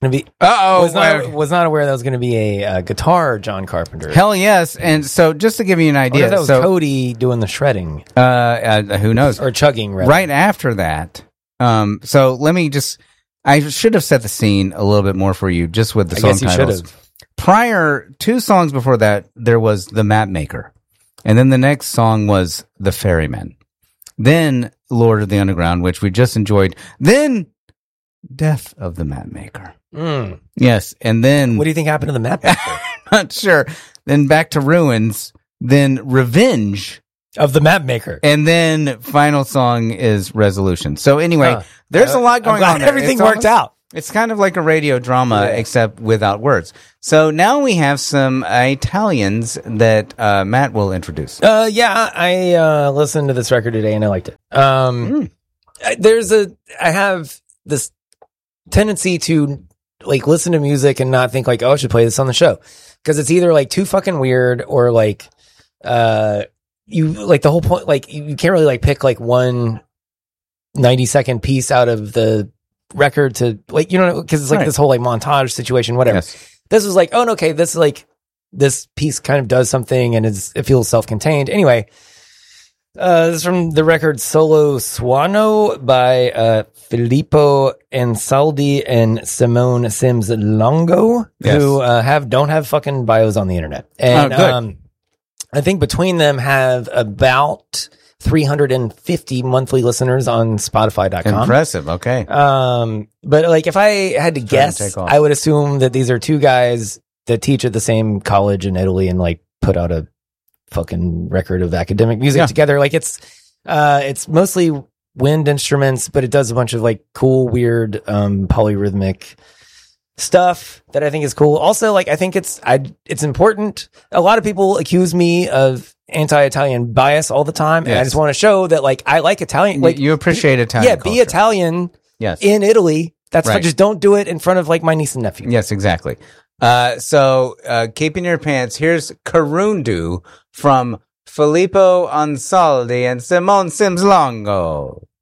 gonna be. Was not aware that was gonna be a guitar John Carpenter. Hell yes. And so just to give you an idea, that was Cody doing the shredding. Who knows? Or chugging, rather. Right after that. So let me I should have set the scene a little bit more for you, just with the song titles. Prior, 2 songs before that, there was The Map Maker. And then the next song was The Ferryman. Then Lord of the Underground, which we just enjoyed. Then Death of the Map Maker. Yes. And then... What do you think happened to The Map Maker? Not sure. Then back to Ruins. Then Revenge of the Map Maker. And then final song is Resolution. So anyway, there's a lot going on there. Everything worked out. It's kind of like a radio drama, except without words. So now we have some Italians that Matt will introduce. I listened to this record today and I liked it. I have this tendency to like listen to music and not think like, oh, I should play this on the show. Because it's either like too fucking weird or like you like the whole point, like you can't really like pick like one 90-second piece out of the record to like, you know, because it's like this whole like montage situation, whatever. This was like, oh, okay, this is like this piece kind of does something and it feels self-contained. Anyway, this is from the record Solo Suono by Filippo Ansaldi and Simone Sims Longo, who don't have fucking bios on the internet. And I think between them have about 350 monthly listeners on Spotify.com. Impressive. Okay. But like if I had to guess, I would assume that these are 2 guys that teach at the same college in Italy and like put out a fucking record of academic music together. Like it's mostly wind instruments, but it does a bunch of like cool, weird, polyrhythmic stuff that I think is cool. Also, like I think it's important. A lot of people accuse me of anti-Italian bias all the time, and I just want to show that like I like Italian. Like you appreciate Italian. Be Italian. Yes. In Italy. That's fine. Just don't do it in front of like my niece and nephew. Yes, exactly. So keeping your pants. Here's Carundu from Filippo Ansaldi and Simone Sims Longo.